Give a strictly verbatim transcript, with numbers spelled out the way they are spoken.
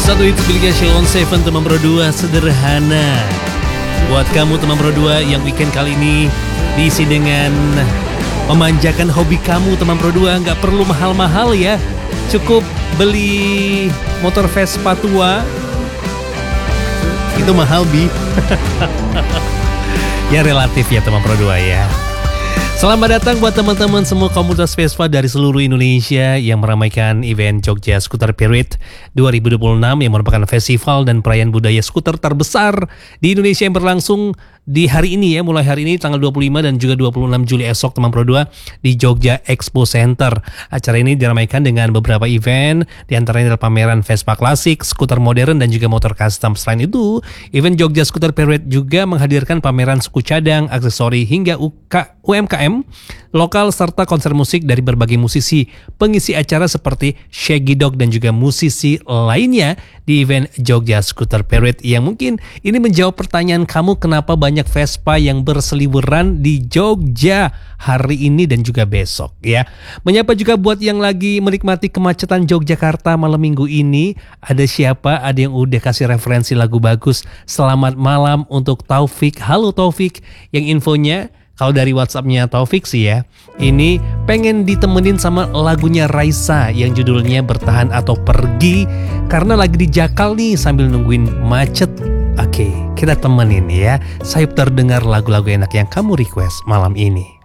Satu itu miliknya Sheila on Seven, teman Pro dua, Sederhana. Buat kamu teman Pro dua yang weekend kali ini diisi dengan memanjakan hobi kamu teman Pro dua, nggak perlu mahal-mahal ya. Cukup beli motor Vespa tua. Itu mahal, Bi. Ya relatif ya teman Pro dua ya. Selamat datang buat teman-teman semua komunitas Vespa dari seluruh Indonesia yang meramaikan event Jogja Scooter Parade dua ribu dua puluh enam yang merupakan festival dan perayaan budaya skuter terbesar di Indonesia yang berlangsung di hari ini ya, mulai hari ini tanggal dua puluh lima dan juga dua puluh enam Juli esok teman Pro dua di Jogja Expo Center. Acara ini diramaikan dengan beberapa event, diantaranya adalah pameran Vespa klasik, skuter modern dan juga motor custom. Selain itu, event Jogja Scooter Parade juga menghadirkan pameran suku cadang, aksesori hingga U M K M lokal serta konser musik dari berbagai musisi pengisi acara seperti Shaggy Dog dan juga musisi lainnya di event Jogja Scooter Parade yang mungkin ini menjawab pertanyaan kamu kenapa banyak Vespa yang berseliweran di Jogja hari ini dan juga besok ya. Menyapa juga buat yang lagi menikmati kemacetan Yogyakarta malam minggu ini. Ada siapa? Ada yang udah kasih referensi lagu bagus. Selamat malam untuk Taufik. Halo Taufik, yang infonya kalau dari WhatsAppnya Taufik sih ya, ini pengen ditemenin sama lagunya Raisa yang judulnya Bertahan atau Pergi karena lagi di Jakal nih sambil nungguin macet. Oke, kita temenin ya. Sayup terdengar lagu-lagu enak yang kamu request malam ini.